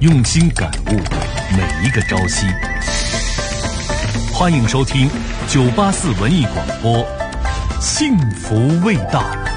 用心感悟每一个朝夕。欢迎收听984文艺广播，幸福味道。